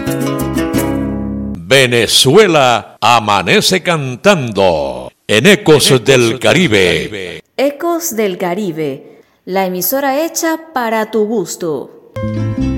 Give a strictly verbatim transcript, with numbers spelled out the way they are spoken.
Venezuela amanece cantando en Ecos del Caribe. Ecos del Caribe, la emisora hecha para tu gusto.